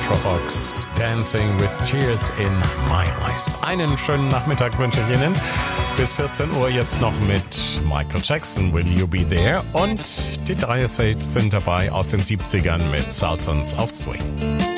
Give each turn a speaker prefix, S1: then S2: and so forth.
S1: Electrofox, Dancing with Tears in My Eyes. Einen schönen Nachmittag wünsche ich Ihnen. Bis 14 Uhr jetzt noch mit Michael Jackson, Will You Be There? Und die Dire Straits sind dabei aus den 70ern mit Sultans of Swing.